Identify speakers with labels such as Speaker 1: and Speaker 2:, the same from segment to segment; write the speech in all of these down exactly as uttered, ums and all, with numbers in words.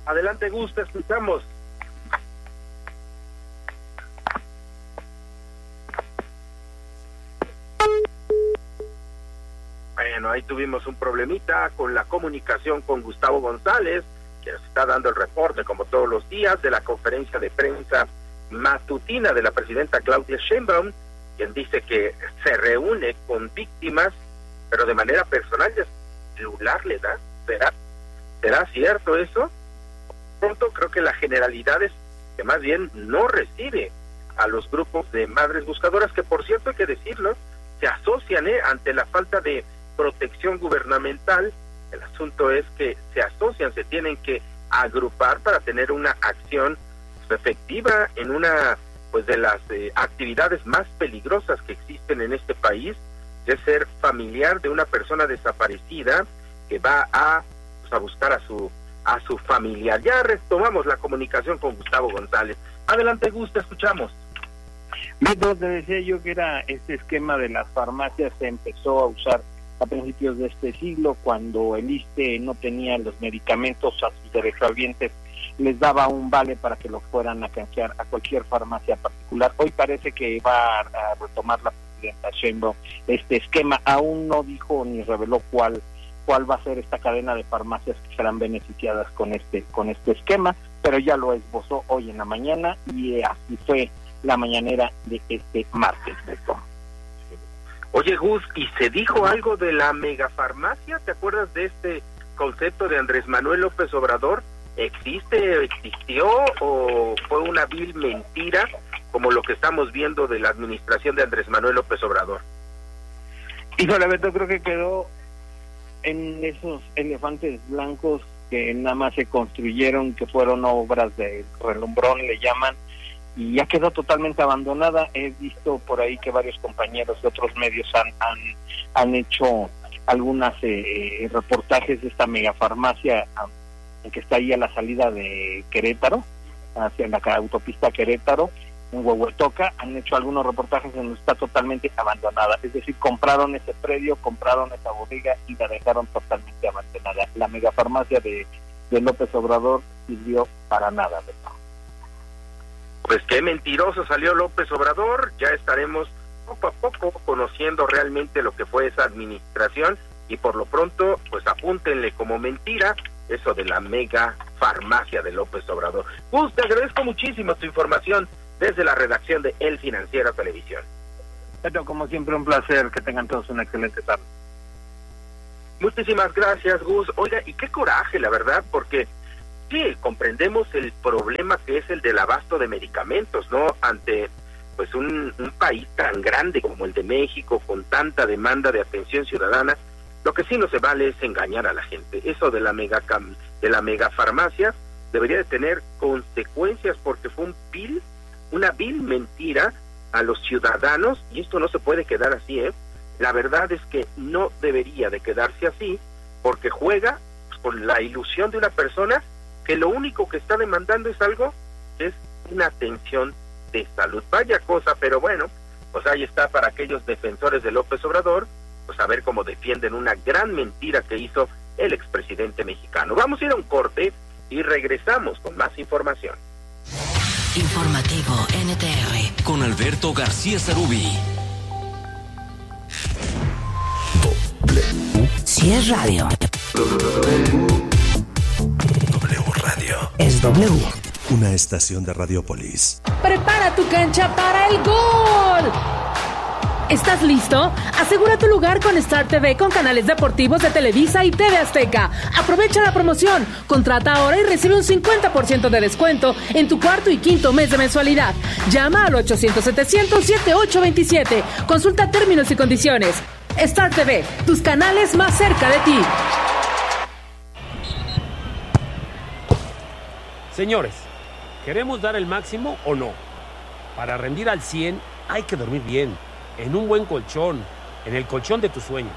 Speaker 1: Adelante, Gus, te escuchamos. Bueno, ahí tuvimos un problemita con la comunicación con Gustavo González, que nos está dando el reporte, como todos los días, de la conferencia de prensa matutina de la presidenta Claudia Sheinbaum, quien dice que se reúne con víctimas, pero de manera personal, y celular le da. ¿Será? ¿Será cierto eso? Pronto creo que la generalidad es que más bien no recibe a los grupos de madres buscadoras, que por cierto hay que decirlo, se asocian ¿eh? ante la falta de protección gubernamental. El asunto es que se asocian, se tienen que agrupar para tener una acción efectiva en una pues de las eh, actividades más peligrosas que existen en este país, que es ser familiar de una persona desaparecida que va a pues, a buscar a su a su familiar. Ya retomamos la comunicación con Gustavo González. Adelante, Gus, te escuchamos.
Speaker 2: Beto, te decía yo que era este esquema de las farmacias, se empezó a usar a principios de este siglo, cuando el I S S S T E no tenía los medicamentos a sus derechohabientes, les daba un vale para que los fueran a canjear a cualquier farmacia particular. Hoy parece que va a, a retomar la presidenta Sheinbaum este esquema. Aún no dijo ni reveló cuál cuál va a ser esta cadena de farmacias que serán beneficiadas con este con este esquema, pero ya lo esbozó hoy en la mañana y así fue la mañanera de este martes. Beto.
Speaker 1: Oye, Gus, ¿y se dijo algo de la megafarmacia? ¿Te acuerdas de este concepto de Andrés Manuel López Obrador? ¿Existe, existió o fue una vil mentira como lo que estamos viendo de la administración de Andrés Manuel López Obrador?
Speaker 2: Híjole, Beto, creo que quedó en esos elefantes blancos que nada más se construyeron, que fueron obras de relumbrón, le llaman, y ya quedó totalmente abandonada. He visto por ahí que varios compañeros de otros medios han han, han hecho algunas eh, reportajes de esta megafarmacia que está ahí a la salida de Querétaro, hacia la autopista Querétaro, en Huehuetoca. Han hecho algunos reportajes en donde está totalmente abandonada, es decir, compraron ese predio, compraron esa bodega y la dejaron totalmente abandonada. La megafarmacia de, de López Obrador sirvió para nada, ¿verdad?
Speaker 1: Pues qué mentiroso salió López Obrador. Ya estaremos poco a poco conociendo realmente lo que fue esa administración, y por lo pronto pues apúntenle como mentira eso de la mega farmacia de López Obrador. Gus, te agradezco muchísimo tu información desde la redacción de El Financiero Televisión.
Speaker 2: Pero como siempre, un placer, que tengan todos una excelente tarde.
Speaker 1: Muchísimas gracias, Gus. Oiga, y qué coraje, la verdad, porque sí, comprendemos el problema que es el del abasto de medicamentos, ¿no? Ante pues un, un país tan grande como el de México, con tanta demanda de atención ciudadana, lo que sí no se vale es engañar a la gente. Eso de la mega de la megafarmacia debería de tener consecuencias, porque fue un vil, una vil mentira a los ciudadanos, y esto no se puede quedar así, ¿eh? La verdad es que no debería de quedarse así, porque juega pues, con la ilusión de una persona que lo único que está demandando es algo, es una atención de salud. Vaya cosa, pero bueno, pues ahí está para aquellos defensores de López Obrador, pues a ver cómo defienden una gran mentira que hizo el expresidente mexicano. Vamos a ir a un corte y regresamos con más información.
Speaker 3: Informativo N T R
Speaker 4: con Alberto García Zarubi.
Speaker 3: Si es radio,
Speaker 4: W Radio.
Speaker 3: Es W.
Speaker 4: Una estación de Radiopolis.
Speaker 5: Prepara tu cancha para el gol. ¿Estás listo? Asegura tu lugar con Star T V con canales deportivos de Televisa y T V Azteca. Aprovecha la promoción. Contrata ahora y recibe un cincuenta por ciento de descuento en tu cuarto y quinto mes de mensualidad. Llama al ochocientos setecientos setenta y ocho veintisiete. Consulta términos y condiciones. Star T V, tus canales más cerca de ti.
Speaker 6: Señores, ¿queremos dar el máximo o no? Para rendir al cien hay que dormir bien, en un buen colchón, en el colchón de tus sueños.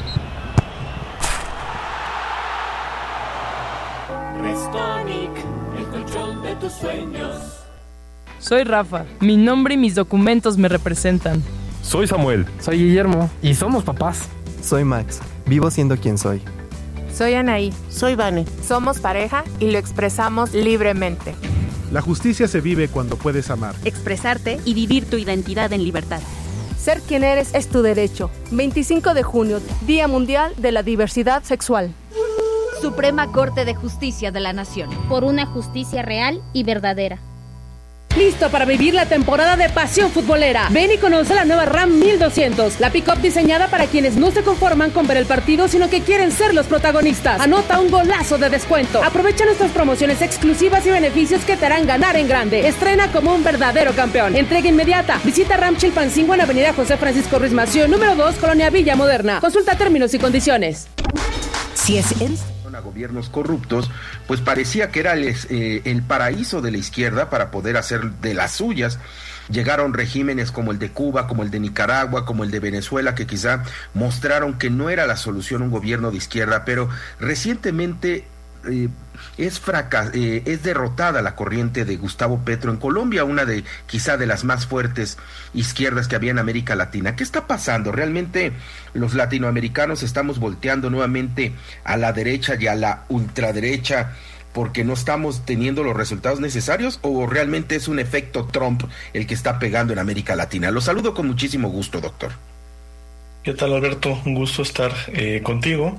Speaker 7: Restonic, el colchón de tus sueños.
Speaker 8: Soy Rafa, mi nombre y mis documentos me representan.
Speaker 9: Soy Samuel.
Speaker 10: Soy Guillermo y somos papás.
Speaker 11: Soy Max, vivo siendo quien soy.
Speaker 9: Soy Anaí.
Speaker 10: Soy Vane.
Speaker 9: Somos pareja y lo expresamos libremente.
Speaker 11: La justicia se vive cuando puedes amar,
Speaker 12: expresarte y vivir tu identidad en libertad.
Speaker 13: Ser quien eres es tu derecho. veinticinco de junio, Día Mundial de la Diversidad Sexual.
Speaker 14: Suprema Corte de Justicia de la Nación.
Speaker 15: Por una justicia real y verdadera.
Speaker 5: Listo para vivir la temporada de pasión futbolera. Ven y conoce la nueva RAM mil doscientos, la pick-up diseñada para quienes no se conforman con ver el partido, sino que quieren ser los protagonistas. Anota un golazo de descuento. Aprovecha nuestras promociones exclusivas y beneficios que te harán ganar en grande. Estrena como un verdadero campeón. Entrega inmediata. Visita RAM Chilpancingo en Avenida José Francisco Ruiz Massieu, número dos, Colonia Villa Moderna. Consulta términos y condiciones.
Speaker 3: Si es él...
Speaker 16: a gobiernos corruptos, pues parecía que era el, eh, el paraíso de la izquierda para poder hacer de las suyas. Llegaron regímenes como el de Cuba, como el de Nicaragua, como el de Venezuela, que quizá mostraron que no era la solución un gobierno de izquierda, pero recientemente eh, es fracas, eh, es derrotada la corriente de Gustavo Petro en Colombia, una de quizá de las más fuertes izquierdas que había en América Latina. ¿Qué está pasando? ¿Realmente los latinoamericanos estamos volteando nuevamente a la derecha y a la ultraderecha porque no estamos teniendo los resultados necesarios, o realmente es un efecto Trump el que está pegando en América Latina? Los saludo con muchísimo gusto, doctor.
Speaker 17: ¿Qué tal, Alberto? Un gusto estar eh, contigo.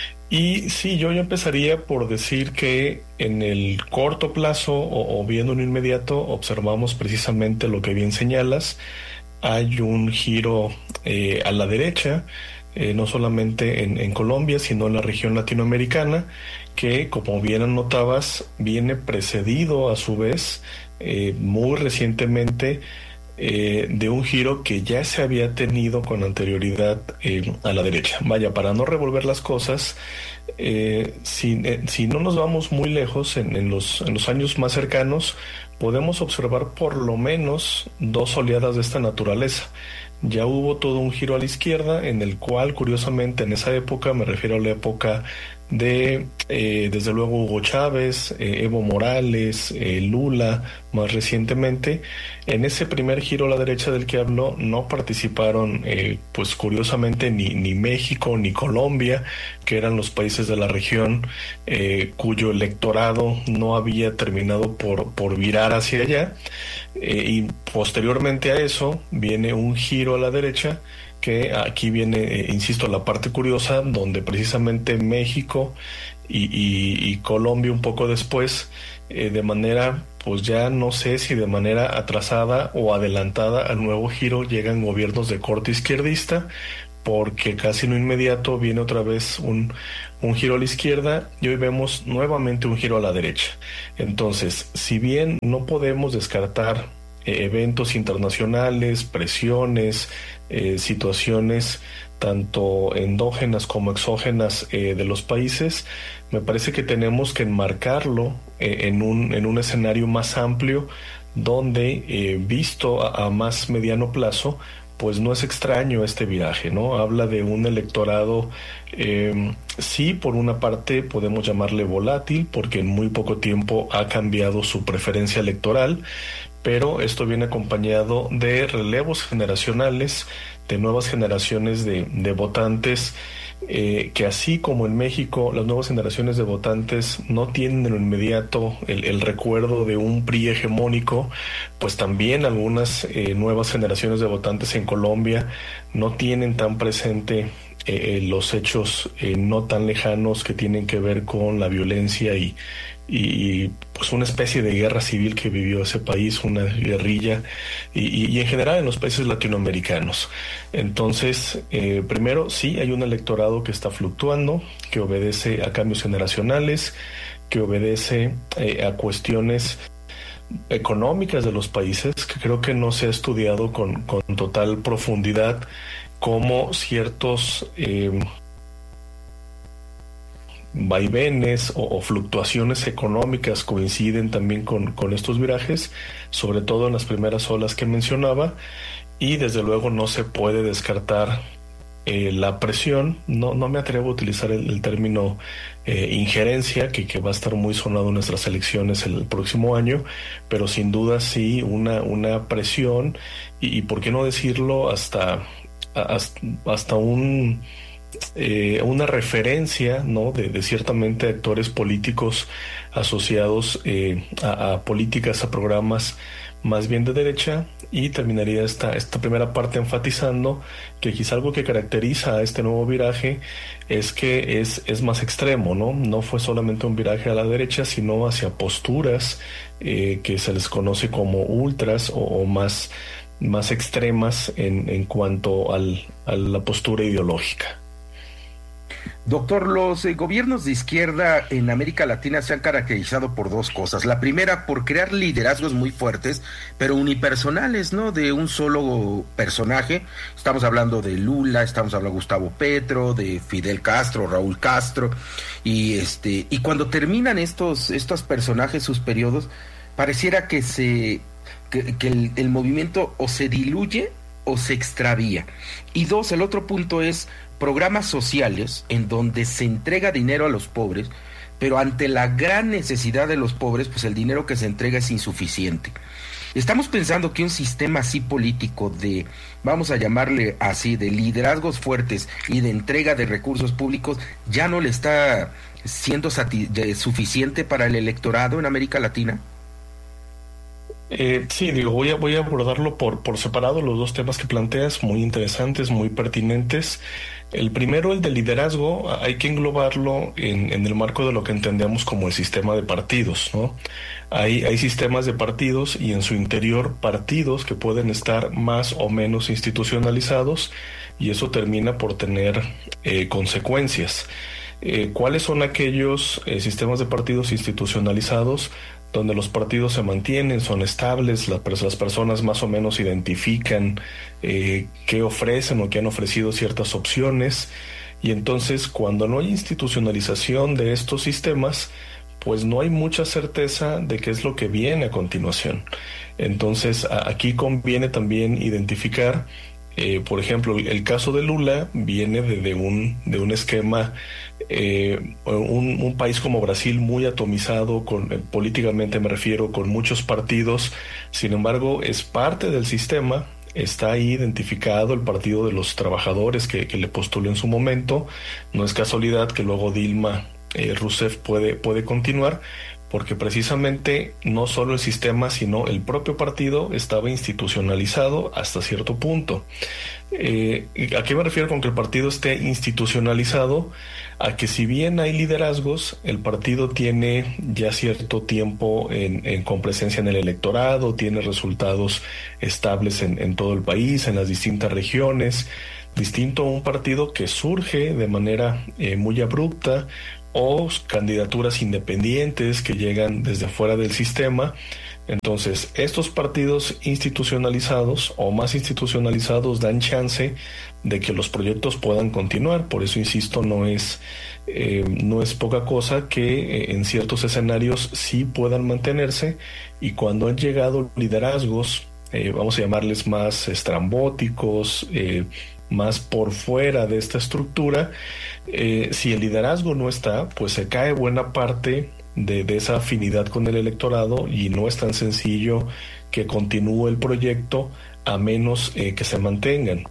Speaker 17: Y sí, yo, yo empezaría por decir que en el corto plazo o, o viendo en inmediato observamos precisamente lo que bien señalas. Hay un giro eh, a la derecha, eh, no solamente en, en Colombia, sino en la región latinoamericana, que, como bien anotabas, viene precedido a su vez eh, muy recientemente eh, de un giro que ya se había tenido con anterioridad eh, a la derecha. Vaya, para no revolver las cosas, eh, si, eh, si no nos vamos muy lejos, en, en, los, en los años más cercanos, podemos observar por lo menos dos oleadas de esta naturaleza. Ya hubo todo un giro a la izquierda, en el cual, curiosamente, en esa época, me refiero a la época de, eh, desde luego, Hugo Chávez, eh, Evo Morales, eh, Lula, más recientemente. En ese primer giro a la derecha del que hablo no participaron, eh, pues curiosamente, ni, ni México ni Colombia, que eran los países de la región eh, cuyo electorado no había terminado por, por virar hacia allá. Eh, y posteriormente a eso viene un giro a la derecha, que aquí viene, eh, insisto, la parte curiosa, donde precisamente México y, y, y Colombia un poco después, eh, de manera, pues ya no sé si de manera atrasada o adelantada al nuevo giro, llegan gobiernos de corte izquierdista, porque casi no inmediato viene otra vez un, un giro a la izquierda y hoy vemos nuevamente un giro a la derecha. Entonces, si bien no podemos descartar eh, eventos internacionales, presiones, eh, situaciones tanto endógenas como exógenas eh, de los países, me parece que tenemos que enmarcarlo eh, en un, en un escenario más amplio, donde eh, visto a, a más mediano plazo, pues no es extraño este viraje, ¿no? Habla de un electorado, eh, sí, por una parte podemos llamarle volátil, porque en muy poco tiempo ha cambiado su preferencia electoral, pero esto viene acompañado de relevos generacionales, de nuevas generaciones de, de votantes, eh, que así como en México las nuevas generaciones de votantes no tienen en lo inmediato el, el recuerdo de un P R I hegemónico, pues también algunas eh, nuevas generaciones de votantes en Colombia no tienen tan presente eh, los hechos eh, no tan lejanos que tienen que ver con la violencia y y pues una especie de guerra civil que vivió ese país, una guerrilla, y, y, y en general en los países latinoamericanos. Entonces, eh, primero, sí, hay un electorado que está fluctuando, que obedece a cambios generacionales, que obedece eh, a cuestiones económicas de los países, que creo que no se ha estudiado con, con total profundidad, cómo ciertos eh, vaivenes o, o fluctuaciones económicas coinciden también con, con estos virajes, sobre todo en las primeras olas que mencionaba, y desde luego no se puede descartar eh, la presión. No, no me atrevo a utilizar el, el término eh, injerencia, que, que va a estar muy sonado en nuestras elecciones el próximo año, pero sin duda sí una, una presión y, y por qué no decirlo hasta, hasta, hasta un eh, una referencia, ¿no? de, de ciertamente actores políticos asociados eh, a, a políticas, a programas más bien de derecha, y terminaría esta, esta primera parte enfatizando que quizá algo que caracteriza a este nuevo viraje es que es, es más extremo, ¿no? No fue solamente un viraje a la derecha, sino hacia posturas eh, que se les conoce como ultras o, o más, más extremas en, en cuanto al, a la postura ideológica.
Speaker 16: Doctor, los eh, gobiernos de izquierda en América Latina se han caracterizado por dos cosas. La primera, por crear liderazgos muy fuertes, pero unipersonales, ¿no? De un solo personaje. Estamos hablando de Lula, estamos hablando de Gustavo Petro, de Fidel Castro, Raúl Castro, y este y cuando terminan estos estos personajes sus periodos, pareciera que se que, que el, el movimiento o se diluye o se extravía. Y dos, el otro punto es programas sociales en donde se entrega dinero a los pobres, pero ante la gran necesidad de los pobres, pues el dinero que se entrega es insuficiente. Estamos pensando que un sistema así político de, vamos a llamarle así, de liderazgos fuertes y de entrega de recursos públicos ya no le está siendo sati- de, suficiente para el electorado en América Latina.
Speaker 17: Eh, sí, digo, voy a, voy a abordarlo por, por separado, los dos temas que planteas, muy interesantes, muy pertinentes. El primero, el de liderazgo, hay que englobarlo en, en el marco de lo que entendemos como el sistema de partidos, ¿no? Hay, hay sistemas de partidos y en su interior partidos que pueden estar más o menos institucionalizados, y eso termina por tener eh, consecuencias. Eh, ¿Cuáles son aquellos eh, sistemas de partidos institucionalizados donde los partidos se mantienen, son estables, las, las personas más o menos identifican eh, qué ofrecen o qué han ofrecido ciertas opciones, y entonces cuando no hay institucionalización de estos sistemas, pues no hay mucha certeza de qué es lo que viene a continuación? Entonces a, aquí conviene también identificar, eh, por ejemplo, el caso de Lula viene de, de, un, de un esquema, eh, un, un país como Brasil muy atomizado, con, eh, políticamente me refiero, con muchos partidos. Sin embargo, es parte del sistema, está ahí identificado el Partido de los Trabajadores que, que le postuló en su momento. No es casualidad que luego Dilma eh, Rousseff puede, puede continuar, porque precisamente no solo el sistema, sino el propio partido estaba institucionalizado hasta cierto punto. Eh, ¿A qué me refiero con que el partido esté institucionalizado? A que si bien hay liderazgos, el partido tiene ya cierto tiempo en, en, con presencia en el electorado, tiene resultados estables en, en todo el país, en las distintas regiones, distinto a un partido que surge de manera eh, muy abrupta, o candidaturas independientes que llegan desde fuera del sistema. Entonces, estos partidos institucionalizados o más institucionalizados dan chance de que los proyectos puedan continuar. Por eso, insisto, no es, eh, no es poca cosa que eh, en ciertos escenarios sí puedan mantenerse, y cuando han llegado liderazgos, eh, vamos a llamarles más estrambóticos, eh, más por fuera de esta estructura, eh, si el liderazgo no está, pues se cae buena parte de, de esa afinidad con el electorado, y no es tan sencillo que continúe el proyecto a menos eh, que se mantengan.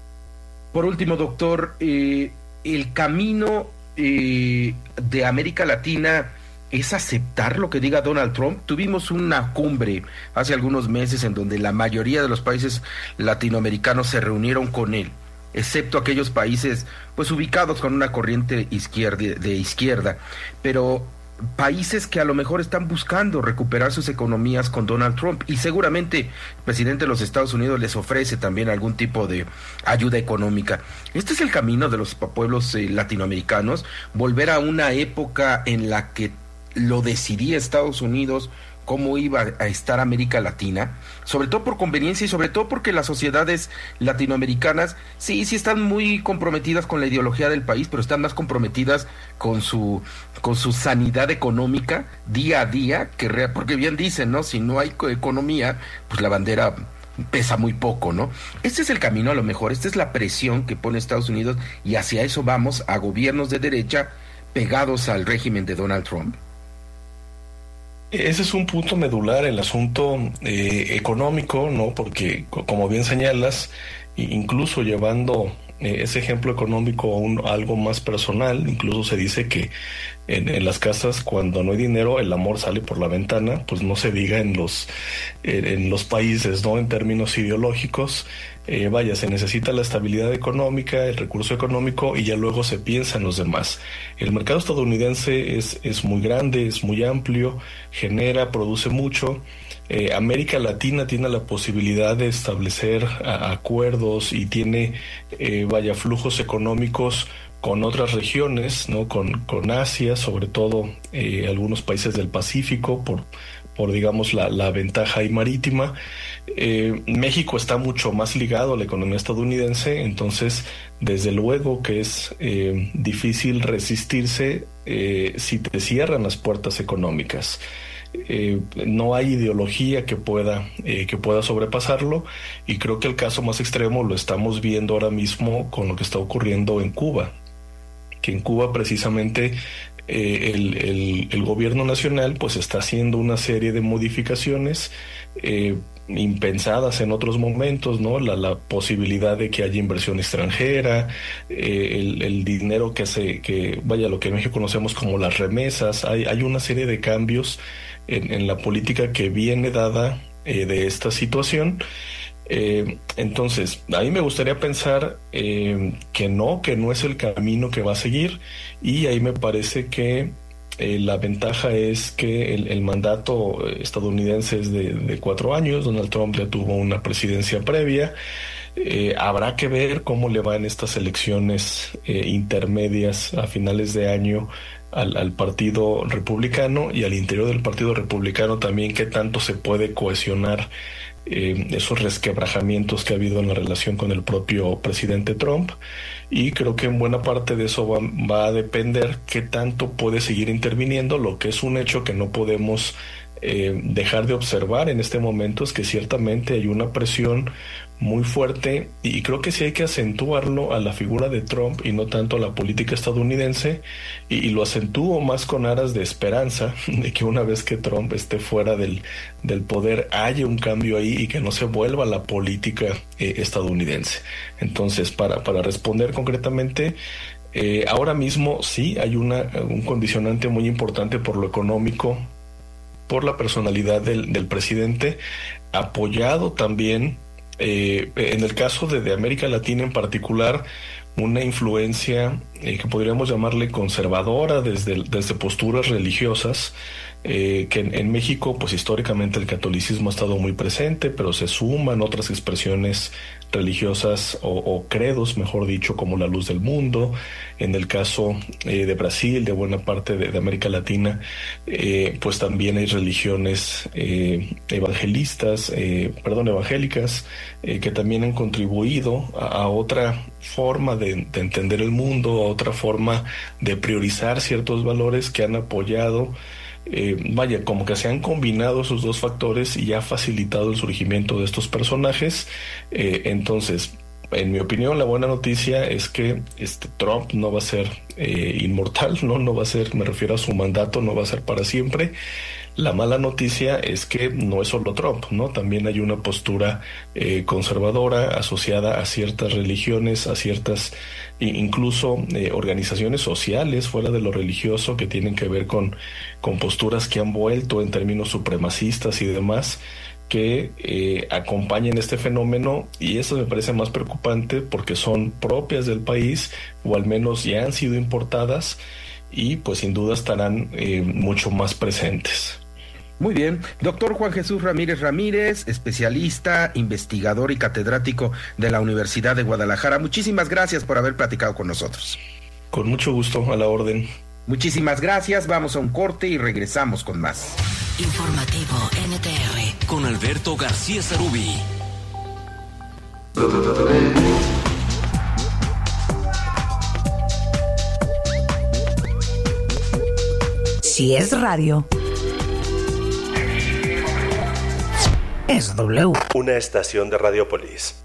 Speaker 16: Por último, doctor, eh, el camino eh, de América Latina es aceptar lo que diga Donald Trump. Tuvimos una cumbre hace algunos meses en donde la mayoría de los países latinoamericanos se reunieron con él, excepto aquellos países pues ubicados con una corriente izquierda, de izquierda, pero países que a lo mejor están buscando recuperar sus economías con Donald Trump, y seguramente el presidente de los Estados Unidos les ofrece también algún tipo de ayuda económica. Este es el camino de los pueblos eh, latinoamericanos, volver a una época en la que lo decidía Estados Unidos cómo iba a estar América Latina, sobre todo por conveniencia y sobre todo porque las sociedades latinoamericanas sí, sí están muy comprometidas con la ideología del país, pero están más comprometidas con su con su sanidad económica día a día, que re, porque bien dicen, ¿no? Si no hay economía, pues la bandera pesa muy poco, ¿no? Este es el camino, a lo mejor, esta es la presión que pone Estados Unidos, y hacia eso vamos, a gobiernos de derecha pegados al régimen de Donald Trump.
Speaker 17: Ese es un punto medular, el asunto eh, económico, ¿no? Porque, como bien señalas, incluso llevando eh, ese ejemplo económico a un, algo más personal. Incluso se dice que en, en las casas, cuando no hay dinero, el amor sale por la ventana. Pues no se diga en los, en, en los países, ¿no? En términos ideológicos, eh, vaya, se necesita la estabilidad económica, el recurso económico, y ya luego se piensa en los demás. El mercado estadounidense es, es muy grande, es muy amplio, genera, produce mucho. Eh, América Latina tiene la posibilidad de establecer a, acuerdos y tiene, eh, vaya, flujos económicos con otras regiones, ¿no? Con, con Asia, sobre todo eh, algunos países del Pacífico, por, por digamos, la, la ventaja ahí marítima. Eh, México está mucho más ligado a la economía estadounidense, entonces, desde luego que es eh, difícil resistirse eh, si te cierran las puertas económicas. Eh, no hay ideología que pueda eh, que pueda sobrepasarlo, y creo que el caso más extremo lo estamos viendo ahora mismo con lo que está ocurriendo en Cuba, que en Cuba precisamente eh, el, el, el gobierno nacional pues está haciendo una serie de modificaciones eh, impensadas en otros momentos, ¿no? La, la posibilidad de que haya inversión extranjera, eh, el, el dinero que se, que vaya, lo que en México conocemos como las remesas. Hay, hay una serie de cambios en, en la política que viene dada eh, de esta situación. Eh, entonces, a mí me gustaría pensar eh, que no, que no es el camino que va a seguir, y ahí me parece que Eh, la ventaja es que el, el mandato estadounidense es de, de cuatro años. Donald Trump ya tuvo una presidencia previa. Eh, habrá que ver cómo le va en estas elecciones eh, intermedias a finales de año al, al Partido Republicano, y al interior del Partido Republicano también qué tanto se puede cohesionar eh, esos resquebrajamientos que ha habido en la relación con el propio presidente Trump. Y creo que en buena parte de eso va, va a depender qué tanto puede seguir interviniendo. Lo que es un hecho que no podemos eh, dejar de observar en este momento es que ciertamente hay una presión muy fuerte, y creo que sí hay que acentuarlo a la figura de Trump y no tanto a la política estadounidense, y, y lo acentúo más con aras de esperanza de que una vez que Trump esté fuera del, del poder haya un cambio ahí y que no se vuelva la política eh, estadounidense. Entonces, para, para responder concretamente, eh, ahora mismo sí hay una, un condicionante muy importante por lo económico, por la personalidad del, del presidente, apoyado también Eh, en el caso de, de América Latina en particular, una influencia eh, que podríamos llamarle conservadora desde, desde posturas religiosas, eh, que en, en México pues históricamente el catolicismo ha estado muy presente, pero se suman otras expresiones religiosas o, o credos, mejor dicho, como la luz del mundo. En el caso eh, de Brasil, de buena parte de, de América Latina, eh, pues también hay religiones eh, evangelistas, eh, perdón, evangélicas, eh, que también han contribuido a, a otra forma de, de entender el mundo, a otra forma de priorizar ciertos valores que han apoyado. Eh, vaya, como que se han combinado esos dos factores y ha facilitado el surgimiento de estos personajes. Eh, entonces, en mi opinión, la buena noticia es que este Trump no va a ser eh, inmortal, no, no va a ser, me refiero a su mandato, no va a ser para siempre. La mala noticia es que no es solo Trump, ¿no? También hay una postura eh, conservadora asociada a ciertas religiones, a ciertas incluso eh, organizaciones sociales fuera de lo religioso que tienen que ver con, con posturas que han vuelto en términos supremacistas y demás, que eh, acompañan este fenómeno, y eso me parece más preocupante porque son propias del país, o al menos ya han sido importadas, y pues sin duda estarán eh, mucho más presentes.
Speaker 16: Muy bien, doctor Juan Jesús Ramírez Ramírez, especialista, investigador y catedrático de la Universidad de Guadalajara, muchísimas gracias por haber platicado con nosotros.
Speaker 17: Con mucho gusto, a la orden.
Speaker 16: Muchísimas gracias, vamos a un corte y regresamos con más.
Speaker 4: Informativo N T R con Alberto García Sarubí.
Speaker 3: Si es radio, es W.
Speaker 4: Una estación de Radiopolis.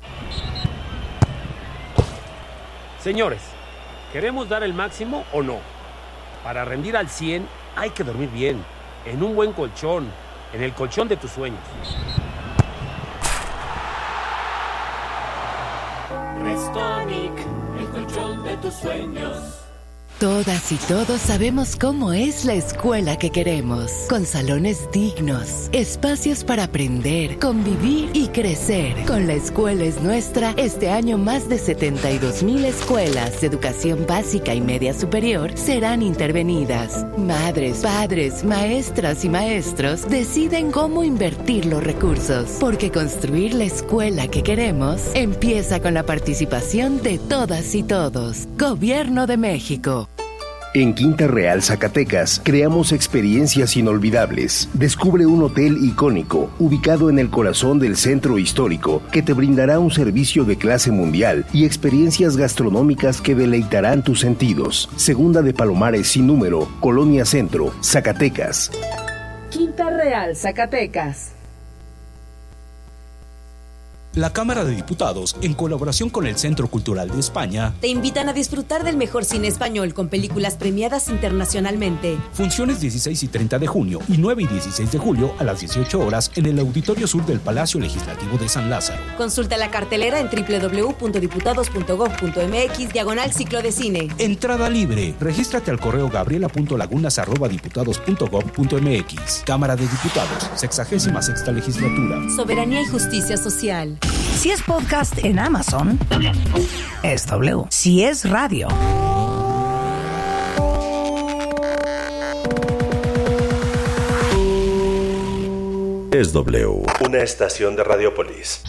Speaker 6: Señores, ¿queremos dar el máximo o no? Para rendir al cien hay que dormir bien, en un buen colchón, en el colchón de tus sueños.
Speaker 7: Restonic, colchón de tus sueños.
Speaker 10: Todas y todos sabemos cómo es la escuela que queremos, con salones dignos, espacios para aprender, convivir y crecer. Con La Escuela es Nuestra, este año más de setenta y dos mil escuelas de educación básica y media superior serán intervenidas. Madres, padres, maestras y maestros deciden cómo invertir los recursos, porque construir la escuela que queremos empieza con la participación de todas y todos. Gobierno de México.
Speaker 18: En Quinta Real, Zacatecas, creamos experiencias inolvidables. Descubre un hotel icónico, ubicado en el corazón del centro histórico, que te brindará un servicio de clase mundial y experiencias gastronómicas que deleitarán tus sentidos. Segunda de Palomares sin número, Colonia Centro, Zacatecas.
Speaker 5: Quinta Real, Zacatecas.
Speaker 19: La Cámara de Diputados, en colaboración con el Centro Cultural de España,
Speaker 20: te invitan a disfrutar del mejor cine español con películas premiadas internacionalmente.
Speaker 19: Funciones dieciséis y treinta de junio y nueve y dieciséis de julio a las dieciocho horas en el Auditorio Sur del Palacio Legislativo de San Lázaro.
Speaker 20: Consulta la cartelera en doble u doble u doble u punto diputados punto gob punto eme equis diagonal ciclo de cine.
Speaker 19: Entrada libre. Regístrate al correo gabriela punto lagunas arroba diputados punto gob punto eme equis. Cámara de Diputados, sexagésima sexta legislatura.
Speaker 20: Soberanía y justicia social.
Speaker 3: Si es podcast en Amazon, es W. Si es radio,
Speaker 21: es W. Una estación de Radiopolis.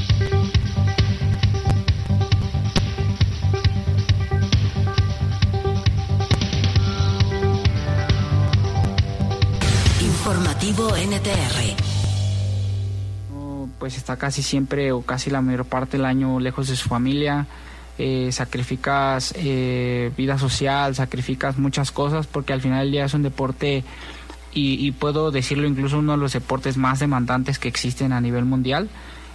Speaker 4: Informativo N T R.
Speaker 22: Pues está casi siempre o casi la mayor parte del año lejos de su familia, eh, sacrificas eh, vida social, sacrificas muchas cosas porque al final del día es un deporte y, y puedo decirlo incluso uno de los deportes más demandantes que existen a nivel mundial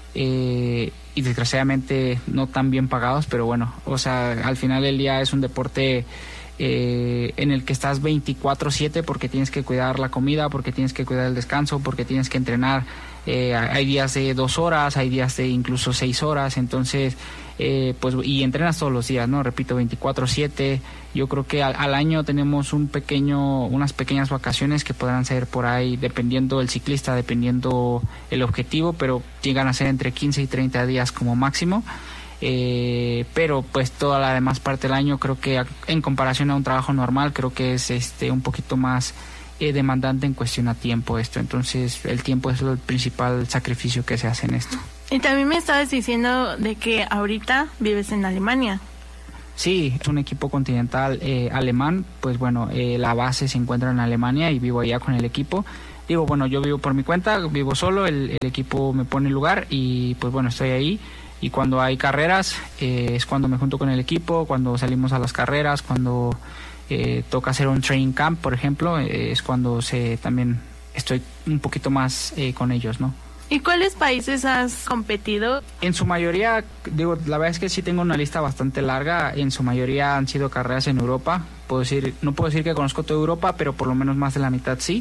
Speaker 22: eh, y desgraciadamente no tan bien pagados, pero bueno, o sea, al final del día es un deporte Eh, en el que estás veinticuatro siete porque tienes que cuidar la comida, porque tienes que cuidar el descanso, porque tienes que entrenar. Eh, hay días de dos horas, hay días de incluso seis horas, entonces eh, pues y entrenas todos los días, no repito, veinticuatro siete. Yo creo que al, al año tenemos un pequeño unas pequeñas vacaciones que podrán ser por ahí dependiendo del ciclista, dependiendo el objetivo, pero llegan a ser entre quince y treinta días como máximo. Eh, pero pues toda la demás parte del año creo que en comparación a un trabajo normal creo que es este un poquito más eh, demandante en cuestión a tiempo esto, entonces el tiempo es el principal sacrificio que se hace en esto.
Speaker 23: Y también me estabas diciendo de que ahorita vives en Alemania.
Speaker 22: Sí, es un equipo continental eh, alemán, pues bueno, eh, la base se encuentra en Alemania y vivo allá con el equipo. Digo, bueno, yo vivo por mi cuenta, vivo solo, el, el equipo me pone el lugar y pues bueno, estoy ahí. Y cuando hay carreras eh, es cuando me junto con el equipo, cuando salimos a las carreras, cuando eh, toca hacer un training camp, por ejemplo, eh, es cuando se también estoy un poquito más eh, con ellos, ¿no?
Speaker 23: ¿Y cuáles países has competido?
Speaker 22: En su mayoría, digo, la verdad es que sí tengo una lista bastante larga. En su mayoría han sido carreras en Europa. Puedo decir, no puedo decir que conozco toda Europa, pero por lo menos más de la mitad sí.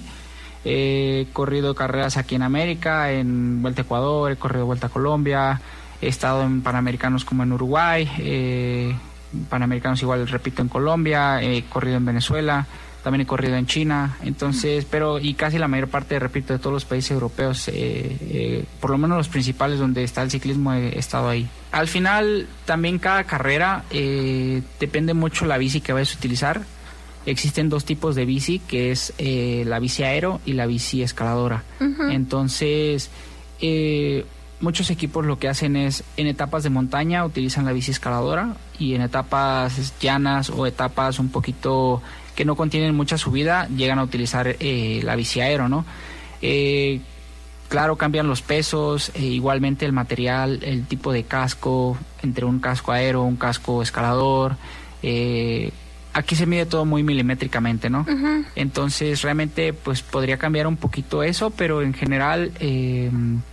Speaker 22: He corrido carreras aquí en América, en Vuelta a Ecuador, he corrido Vuelta a Colombia. He estado en Panamericanos como en Uruguay, eh, Panamericanos igual, repito, en Colombia, he corrido en Venezuela, también he corrido en China, entonces, pero y casi la mayor parte, repito, de todos los países europeos, eh, eh, por lo menos los principales donde está el ciclismo, he, he estado ahí. Al final, también cada carrera eh, depende mucho la bici que vayas a utilizar. Existen dos tipos de bici, que es eh, la bici aero y la bici escaladora. Uh-huh. Entonces, eh, muchos equipos lo que hacen es, en etapas de montaña utilizan la bici escaladora y en etapas llanas o etapas un poquito que no contienen mucha subida llegan a utilizar eh, la bici aero, ¿no? Eh, claro, cambian los pesos, eh, igualmente el material, el tipo de casco, entre un casco aero, un casco escalador. Eh, aquí se mide todo muy milimétricamente, ¿no? Uh-huh. Entonces realmente pues podría cambiar un poquito eso, pero en general... Eh,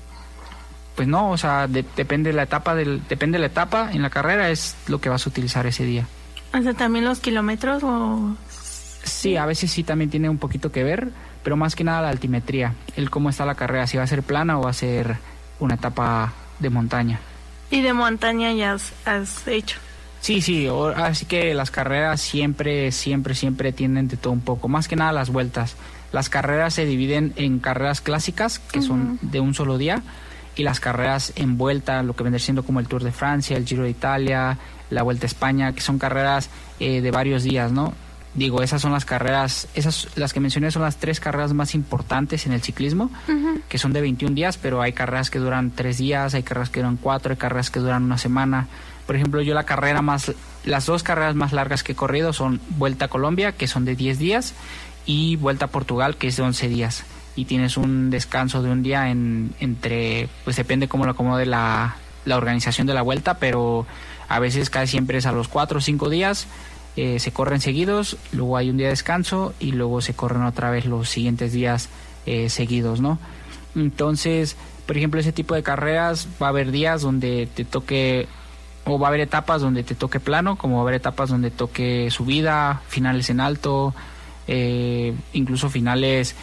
Speaker 22: pues no, o sea, de, depende de la etapa del, depende de la etapa en la carrera es lo que vas a utilizar ese día.
Speaker 23: O sea, también los kilómetros o
Speaker 22: sí, a veces sí también tiene un poquito que ver, pero más que nada la altimetría, el cómo está la carrera, si va a ser plana o va a ser una etapa de montaña.
Speaker 23: ¿Y de montaña ya has, has hecho?
Speaker 22: Sí, sí, así que las carreras siempre, siempre, siempre tienen de todo un poco, más que nada las vueltas. Las carreras se dividen en carreras clásicas, que uh-huh. son de un solo día, y las carreras en vuelta, lo que vendría siendo como el Tour de Francia, el Giro de Italia, la Vuelta a España, que son carreras eh, de varios días, ¿no? Digo, esas son las carreras, esas las que mencioné son las tres carreras más importantes en el ciclismo, uh-huh. que son de veintiún días, pero hay carreras que duran tres días, hay carreras que duran cuatro, hay carreras que duran una semana. Por ejemplo, yo la carrera más, las dos carreras más largas que he corrido son Vuelta a Colombia, que son de diez días, y Vuelta a Portugal, que es de once días. Y tienes un descanso de un día en, entre, pues depende cómo lo acomode la, la organización de la vuelta, pero a veces casi siempre es a los cuatro o cinco días, eh, se corren seguidos, luego hay un día de descanso y luego se corren otra vez los siguientes días eh, seguidos, ¿no? Entonces, por ejemplo, ese tipo de carreras va a haber días donde te toque, o va a haber etapas donde te toque plano, como va a haber etapas donde toque subida, finales en alto, eh, incluso finales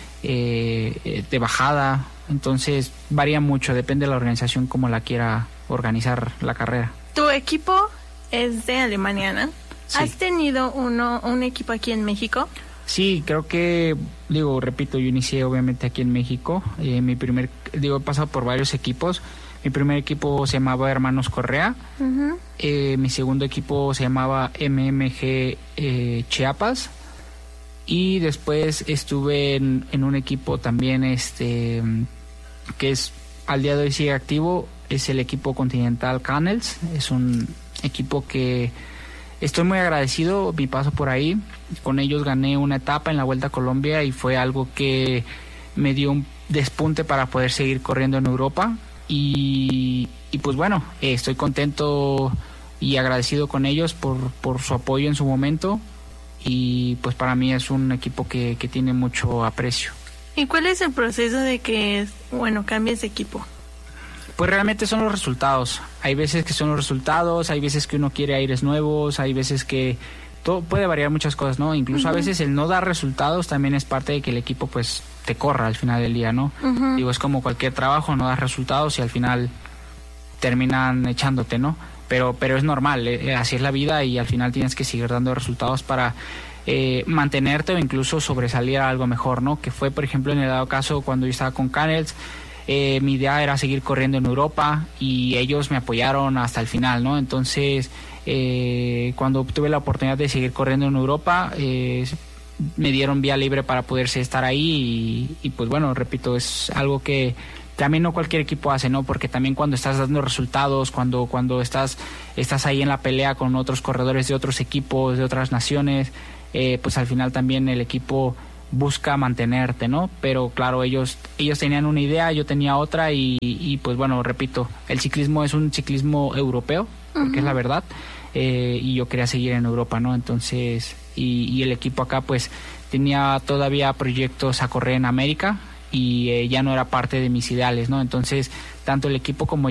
Speaker 22: eh, de bajada. Entonces varía mucho, depende de la organización como la quiera organizar la carrera.
Speaker 23: Tu equipo es de Alemania, ¿no? Sí. ¿Has tenido uno un equipo aquí en México?
Speaker 22: Sí, creo que, digo, repito, yo inicié obviamente aquí en México. Eh, mi primer, digo, he pasado por varios equipos. Mi primer equipo se llamaba Hermanos Correa. Uh-huh. Eh, mi segundo equipo se llamaba M M G eh, Chiapas. Y después estuve en, en un equipo también este que es al día de hoy sigue activo, es el equipo Continental Canels. Es un equipo que estoy muy agradecido, mi paso por ahí. Con ellos gané una etapa en la Vuelta a Colombia y fue algo que me dio un despunte para poder seguir corriendo en Europa. Y, y pues bueno, eh, estoy contento y agradecido con ellos por, por su apoyo en su momento. Y pues para mí es un equipo que, que tiene mucho aprecio.
Speaker 23: ¿Y cuál es el proceso de que, bueno, cambies de equipo?
Speaker 22: Pues realmente son los resultados. Hay veces que son los resultados, hay veces que uno quiere aires nuevos, hay veces que todo puede variar muchas cosas, ¿no? Incluso uh-huh. a veces el no dar resultados también es parte de que el equipo pues te corra al final del día, ¿no? Uh-huh. Digo, es como cualquier trabajo, no das resultados y al final terminan echándote, ¿no? Pero pero es normal, eh, así es la vida y al final tienes que seguir dando resultados para eh, mantenerte o incluso sobresalir a algo mejor, ¿no? Que fue, por ejemplo, en el dado caso cuando yo estaba con Canels, eh, mi idea era seguir corriendo en Europa y ellos me apoyaron hasta el final, ¿no? Entonces, eh, cuando tuve la oportunidad de seguir corriendo en Europa, eh, me dieron vía libre para poderse estar ahí y, y pues bueno, repito, es algo que también no cualquier equipo hace, ¿no? Porque también cuando estás dando resultados, cuando cuando estás estás ahí en la pelea con otros corredores de otros equipos, de otras naciones, eh, pues al final también el equipo busca mantenerte, ¿no? Pero claro, ellos ellos tenían una idea, yo tenía otra y, y pues bueno, repito, el ciclismo es un ciclismo europeo, porque uh-huh. es la verdad, eh, y yo quería seguir en Europa, ¿no? Entonces, y, y el equipo acá pues tenía todavía proyectos a correr en América, y eh, ya no era parte de mis ideales, ¿no? Entonces, tanto el equipo como